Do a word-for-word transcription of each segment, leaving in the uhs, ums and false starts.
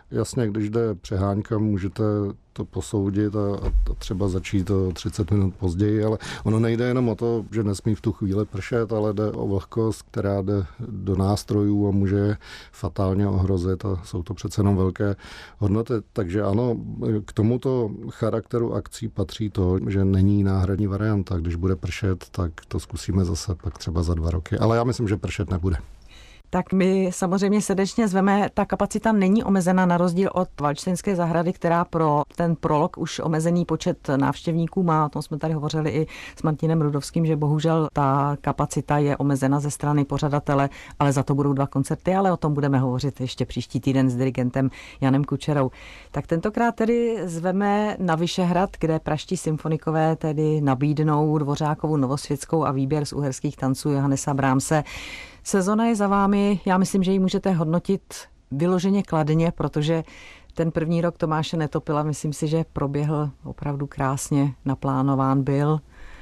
Jasně, když jde přehánka, můžete to posoudit a, a třeba začít o třicet minut později, ale ono nejde jenom o to, že nesmí v tu chvíli pršet, ale jde o vlhkost, která jde do nástrojů a může je fatálně ohrozit a jsou to přece jenom velké hodnoty. Takže ano, k tomuto charakteru akcí patří to, že není náhradní varianta. Když bude pršet, tak to zkusíme zase pak třeba za dva roky. Ale já myslím, že pršet nebude. Tak my samozřejmě srdečně zveme, ta kapacita není omezena na rozdíl od Valdštejnské zahrady, která pro ten prolog už omezený počet návštěvníků má. O tom jsme tady hovořili i s Martinem Rudovským, že bohužel ta kapacita je omezena ze strany pořadatele, ale za to budou dva koncerty, ale o tom budeme hovořit ještě příští týden s dirigentem Janem Kučerou. Tak tentokrát tedy zveme na Vyšehrad, kde pražští symfonikové tedy nabídnou Dvořákovu Novosvětskou a výběr z uherských tanců Johannesa Brahmse. Sezona je za vámi, já myslím, že ji můžete hodnotit vyloženě kladně, protože ten první rok Tomáše Netopila, myslím si, že proběhl opravdu krásně, naplánován byl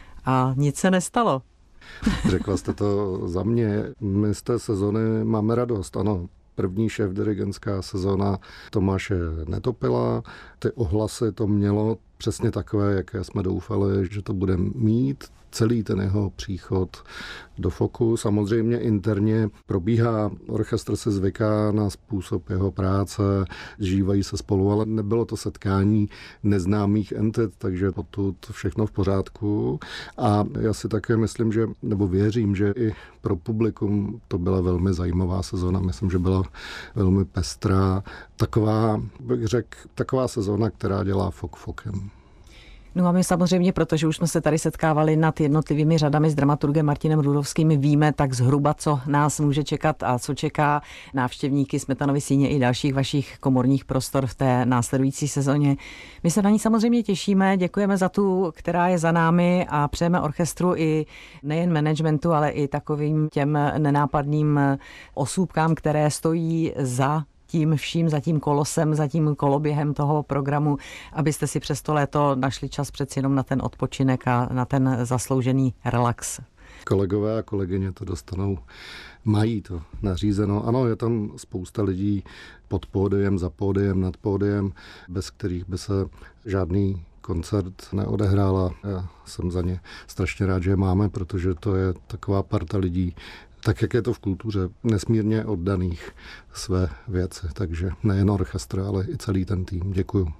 a nic se nestalo. Řekla jste to za mě. My z té sezony máme radost, ano. První šéf dirigentská sezona Tomáše Netopila. Ty ohlasy to mělo přesně takové, jaké jsme doufali, že to bude mít. Celý ten jeho příchod do foku. Samozřejmě interně probíhá, orchestr se zvyká na způsob jeho práce, žívají se spolu, ale nebylo to setkání neznámých entit, takže potud všechno v pořádku. A já si také myslím, že, nebo věřím, že i pro publikum to byla velmi zajímavá sezona. Myslím, že byla velmi pestrá. Taková, bych řekl, taková sezona, která dělá fok fokem. No a my samozřejmě, protože už jsme se tady setkávali nad jednotlivými řadami s dramaturgem Martinem Rudovským, víme tak zhruba, co nás může čekat a co čeká návštěvníky Smetanovy síně i dalších vašich komorních prostor v té následující sezóně. My se na ní samozřejmě těšíme, děkujeme za tu, která je za námi a přejeme orchestru i nejen managementu, ale i takovým těm nenápadným osůbkám, které stojí za tím vším, za tím kolosem, za tím koloběhem toho programu, abyste si přes to léto našli čas přeci jenom na ten odpočinek a na ten zasloužený relax. Kolegové a kolegyně to dostanou, mají to nařízeno. Ano, je tam spousta lidí pod pódiem, za pódiem, nad pódiem, bez kterých by se žádný koncert neodehrál. Já jsem za ně strašně rád, že je máme, protože to je taková parta lidí, tak jak je to v kultuře, nesmírně oddaných své věci. Takže nejen orchestr, ale i celý ten tým. Děkuju.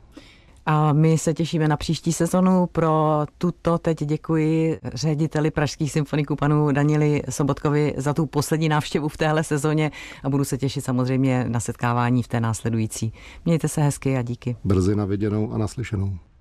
A my se těšíme na příští sezonu. Pro tuto teď děkuji řediteli pražských symfoniků panu Danieli Sobotkovi za tu poslední návštěvu v téhle sezóně a budu se těšit samozřejmě na setkávání v té následující. Mějte se hezky a díky. Brzy na viděnou a naslyšenou.